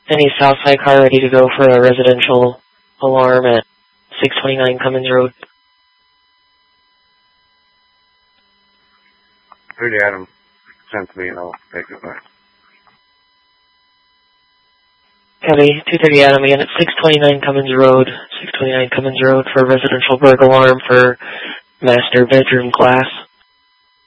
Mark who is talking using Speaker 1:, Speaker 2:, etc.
Speaker 1: Any Southside car ready to go for a residential alarm at 629 Cummins Road?
Speaker 2: 30 Adam sent me and I'll take it back.
Speaker 1: Copy, 230 Adam again at 629 Cummins Road, 629 Cummins Road for a residential burglar alarm for master bedroom class.